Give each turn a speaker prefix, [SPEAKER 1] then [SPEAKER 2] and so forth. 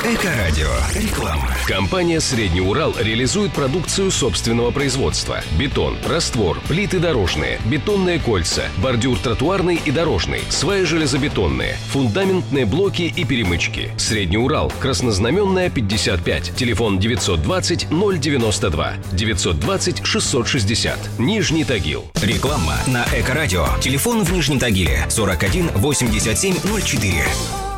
[SPEAKER 1] Эко-радио. Реклама.
[SPEAKER 2] Компания «Средний Урал» реализует продукцию собственного производства. Бетон, раствор, плиты дорожные, бетонные кольца, бордюр тротуарный и дорожный, сваи железобетонные, фундаментные блоки и перемычки. «Средний Урал», Краснознаменная, 55, телефон 920 092, 920 660, Нижний Тагил.
[SPEAKER 1] Реклама на Эко-радио. Телефон в Нижнем Тагиле 41 87 04.